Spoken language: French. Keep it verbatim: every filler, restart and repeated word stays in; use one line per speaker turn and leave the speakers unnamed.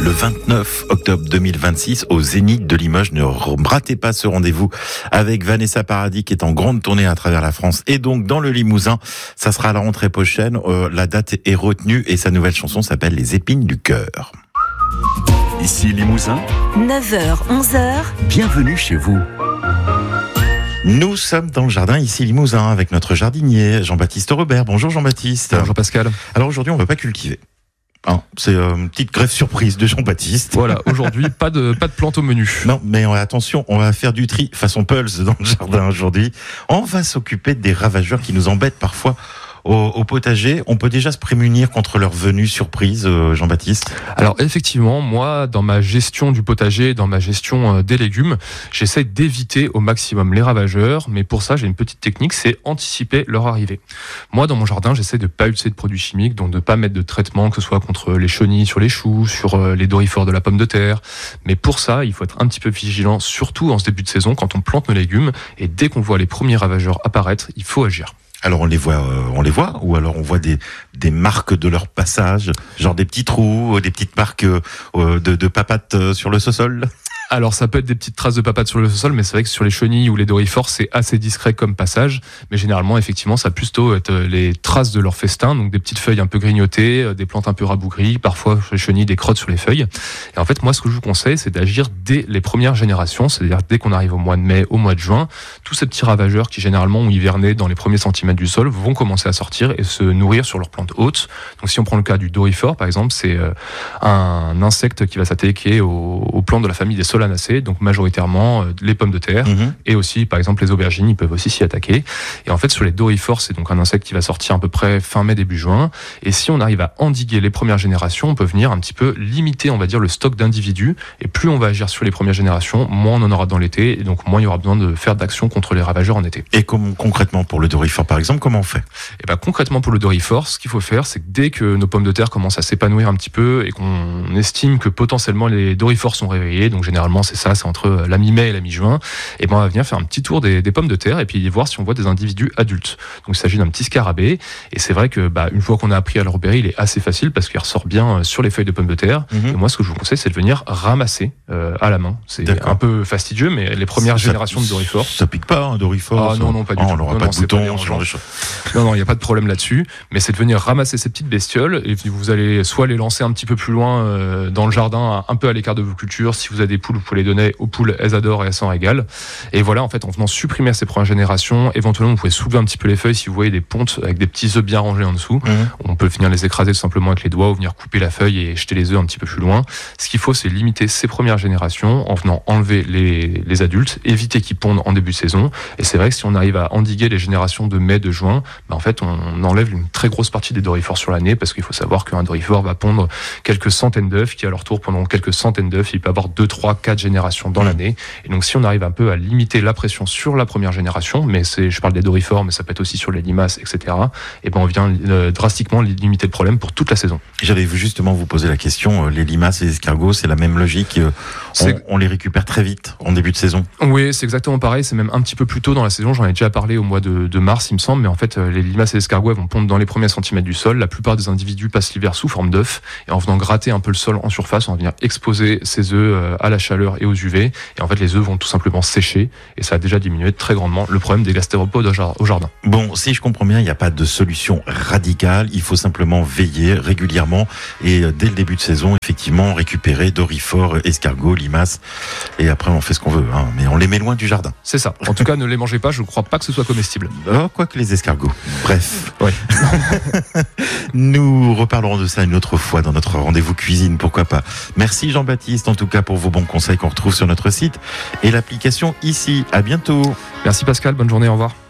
le vingt-neuf octobre deux mille vingt-six au Zénith de Limoges. Ne ratez pas ce rendez-vous avec Vanessa Paradis qui est en grande tournée à travers la France et donc dans le Limousin. Ça sera à la rentrée prochaine. Euh, la date est retenue et sa nouvelle chanson s'appelle Les épines du cœur.
Ici Limousin,
neuf heures, onze heures.
Bienvenue chez vous.
Nous sommes dans le jardin, ici Limousin, avec notre jardinier Jean-Baptiste Robert. Bonjour Jean-Baptiste.
Bonjour Pascal.
Alors aujourd'hui, on ne va pas cultiver. Hein, c'est une petite greffe surprise de Jean-Baptiste.
Voilà, aujourd'hui, pas de, pas de plantes au menu.
Non, mais attention, on va faire du tri façon Pulse dans le jardin aujourd'hui. On va s'occuper des ravageurs qui nous embêtent parfois au, au potager. On peut déjà se prémunir contre leur venue surprise, euh, Jean-Baptiste?
Alors effectivement, moi, dans ma gestion du potager, dans ma gestion euh, des légumes, j'essaie d'éviter au maximum les ravageurs, mais pour ça, j'ai une petite technique, c'est anticiper leur arrivée. Moi, dans mon jardin, j'essaie de pas utiliser de produits chimiques, donc de pas mettre de traitement, que ce soit contre les chenilles sur les choux, sur euh, les dorifores de la pomme de terre. Mais pour ça, il faut être un petit peu vigilant, surtout en ce début de saison, quand on plante nos légumes, et dès qu'on voit les premiers ravageurs apparaître, il faut agir.
Alors on les voit, euh, on les voit, ou alors on voit des des marques de leur passage, genre des petits trous, des petites marques euh, de, de papates euh, sur le sous-sol.
Alors ça peut être des petites traces de papates sur le sol, mais c'est vrai que sur les chenilles ou les dorifores, c'est assez discret comme passage. Mais généralement, effectivement, ça va plutôt être les traces de leur festin, donc des petites feuilles un peu grignotées, des plantes un peu rabougries, parfois sur les chenilles, des crottes sur les feuilles. Et en fait, moi, ce que je vous conseille, c'est d'agir dès les premières générations, c'est-à-dire dès qu'on arrive au mois de mai, au mois de juin. Tous ces petits ravageurs qui généralement ont hiverné dans les premiers centimètres du sol vont commencer à sortir et se nourrir sur leurs plantes hautes. Donc si on prend le cas du dorifore, par exemple, c'est un insecte qui va s'attaquer aux, aux plantes de la famille des solanacées, donc majoritairement euh, les pommes de terre, mmh. et aussi par exemple les aubergines, ils peuvent aussi s'y attaquer. Et en fait sur les dorifores, c'est donc un insecte qui va sortir à peu près fin mai début juin, et si on arrive à endiguer les premières générations, on peut venir un petit peu limiter, on va dire, le stock d'individus, et plus on va agir sur les premières générations, moins on en aura dans l'été, et donc moins il y aura besoin de faire d'actions contre les ravageurs en été.
Et comme, concrètement pour le dorifore par exemple, comment on fait?
Et ben concrètement pour le dorifore, ce qu'il faut faire, c'est que dès que nos pommes de terre commencent à s'épanouir un petit peu et qu'on estime que potentiellement les dorifores sont réveillés, donc généralement c'est ça, c'est entre la mi-mai et la mi-juin, et ben on va venir faire un petit tour des, des pommes de terre et puis voir si on voit des individus adultes. Donc il s'agit d'un petit scarabée, et c'est vrai que bah, une fois qu'on a appris à le repérer, il est assez facile parce qu'il ressort bien sur les feuilles de pommes de terre. Mmh. Et moi ce que je vous conseille, c'est de venir ramasser euh, à la main. C'est D'accord. un peu fastidieux, mais les premières ça, générations de dorifores,
ça pique pas un dorifore?
Ah non non pas du
oh,
tout.
On n'aura
non,
pas
non,
de boutons,
pas
ce genre de choses.
Non non, il y a pas de problème là-dessus, mais c'est de venir ramasser ces petites bestioles et vous allez soit les lancer un petit peu plus loin euh, dans le jardin, un peu à l'écart de vos cultures. Si vous avez des poules, vous pouvez les donner aux poules, elles adorent et elles s'en régalent. Et voilà, en fait, en venant supprimer ces premières générations, éventuellement, vous pouvez soulever un petit peu les feuilles si vous voyez des pontes avec des petits œufs bien rangés en dessous. Mmh. On peut venir les écraser tout simplement avec les doigts ou venir couper la feuille et jeter les œufs un petit peu plus loin. Ce qu'il faut, c'est limiter ces premières générations en venant enlever les, les adultes, éviter qu'ils pondent en début de saison. Et c'est vrai que si on arrive à endiguer les générations de mai, de juin, bah en fait, on enlève une très grosse partie des dorifores sur l'année, parce qu'il faut savoir qu'un dorifore va pondre quelques centaines d'œufs qui, à leur tour, pendant quelques centaines d'œufs, il peut avoir deux, trois, quatre générations dans mmh. l'année. Et donc, si on arrive un peu à limiter la pression sur la première génération, mais c'est, je parle des dorifores, mais ça peut être aussi sur les limaces, et cetera. Et ben, on vient euh, drastiquement limiter le problème pour toute la saison.
J'avais justement vous poser la question, euh, les limaces et les escargots, c'est la même logique. Euh, on, on les récupère très vite en début de saison.
Oui, c'est exactement pareil. C'est même un petit peu plus tôt dans la saison. J'en ai déjà parlé au mois de, de mars, il me semble. Mais en fait, euh, les limaces et les escargots elles vont pondre dans les premiers centimètres du sol. La plupart des individus passent l'hiver sous forme d'œufs. Et en venant gratter un peu le sol en surface, on va venir exposer ces œufs euh, à la chaleur et aux U V. Et en fait, les œufs vont tout simplement sécher, et ça a déjà diminué très grandement le problème des gastéropodes au jardin.
Bon, si je comprends bien, il n'y a pas de solution radicale, il faut simplement veiller régulièrement et dès le début de saison, effectivement, récupérer dorifores, escargots, limaces, et après on fait ce qu'on veut, hein, mais on les met loin du jardin.
C'est ça. En tout cas, ne les mangez pas, je ne crois pas que ce soit comestible.
Oh, quoi que les escargots. Bref.
Ouais.
Nous reparlerons de ça une autre fois dans notre rendez-vous cuisine, pourquoi pas. Merci Jean-Baptiste, en tout cas, pour vos bons conseils qu'on retrouve sur notre site et l'application ici. À bientôt.
Merci Pascal, bonne journée, au revoir.